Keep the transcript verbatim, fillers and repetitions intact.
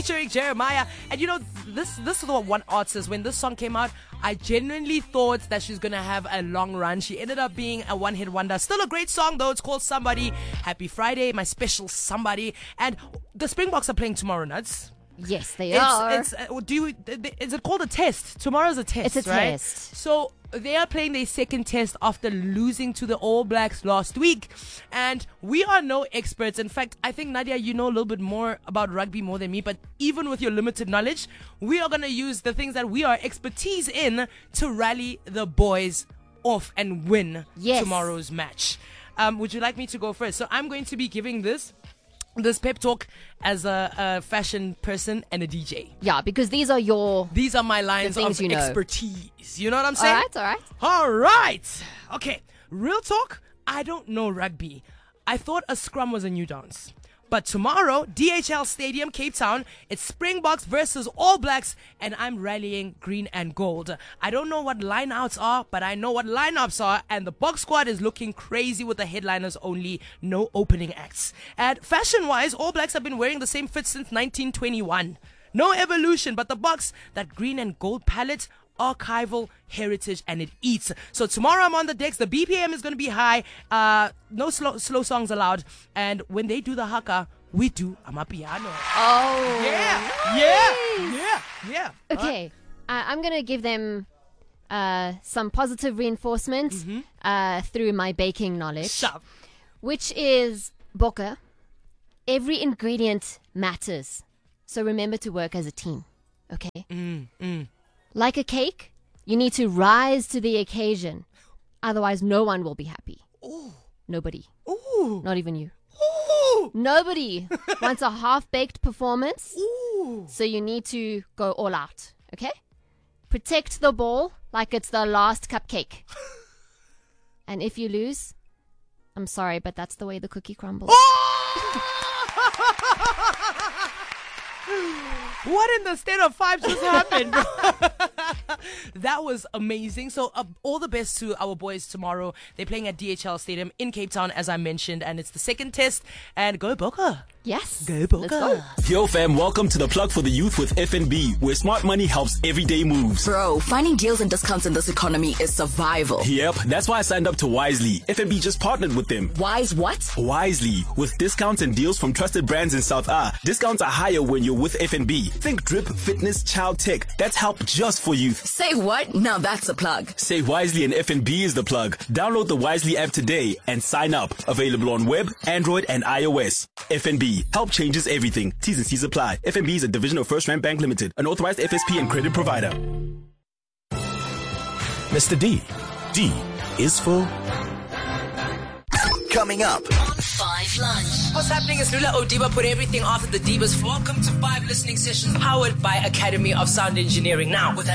featuring Jeremiah. And you know, this this is what one artist, when this song came out, I genuinely thought that she's gonna have a long run. She ended up being a one-hit wonder. Still a great song though. It's called Somebody. Happy Friday, my special somebody. And the Springboks are playing tomorrow, Nuts. Yes, they it's, are. It's, uh, do you, is it called a test? Tomorrow's a test, It's a right? test. So they are playing their second test after losing to the All Blacks last week. And we are no experts. In fact, I think, Nadia, you know a little bit more about rugby more than me. But even with your limited knowledge, we are going to use the things that we are expertise in to rally the boys off and win yes. tomorrow's match. Um, would you like me to go first? So I'm going to be giving this this pep talk as a, a fashion person and a D J. Yeah, because these are your... These are my lines of you know. expertise. You know what I'm saying? All right, all right. All right. Okay. Real talk, I don't know rugby. I thought a scrum was a new dance. But tomorrow, D H L Stadium, Cape Town, it's Springboks versus All Blacks, and I'm rallying green and gold. I don't know what lineouts are, but I know what lineups are, and the Box squad is looking crazy with the headliners only, no opening acts. And fashion-wise, All Blacks have been wearing the same fit since nineteen twenty-one. No evolution, but the Box, that green and gold palette, archival heritage, and it eats. So tomorrow I'm on the decks. The B P M is going to be high. Uh, no slow slow songs allowed. And when they do the haka, we do amapiano. Oh. Yeah. Nice. Yeah. Yeah. Yeah. Okay. Uh, I'm going to give them uh, some positive reinforcement mm-hmm. uh, through my baking knowledge. Shove. Which is, Bokke, every ingredient matters. So remember to work as a team. Okay? Mm, mm. Like a cake, you need to rise to the occasion. Otherwise, no one will be happy. Ooh. Nobody. Ooh. Not even you. Ooh. Nobody wants a half-baked performance. Ooh. So you need to go all out. Okay? Protect the ball like it's the last cupcake. And if you lose, I'm sorry, but that's the way the cookie crumbles. What in the state of five just happened, bro? That was amazing. So uh, all the best to our boys tomorrow. They're playing at D H L Stadium in Cape Town, as I mentioned, and it's the second test. And go Bokke. Yes. Go Bokke. Let's go. Yo fam, welcome to the Plug for the Youth with F N B, where smart money helps everyday moves. Bro, finding deals and discounts in this economy is survival. Yep, that's why I signed up to Wisely. F N B just partnered with them. Wise what? Wisely, with discounts and deals from trusted brands in South A. Discounts are higher when you're with F N B. Think drip, fitness, child tech. That's help just for youth. Say what? Now that's a plug. Say Wisely and F N B is the plug. Download the Wisely app today and sign up. Available on web, Android, and iOS. F N B. Help changes everything. T's and C's apply. F N B is a division of First Rand Bank Limited, an authorized F S P and credit provider. Mister D. D is for... Coming up. Five Lunch. What's happening is Lula Odiba put everything after the Divas. Welcome to Five Listening Sessions powered by Academy of Sound Engineering. Now, with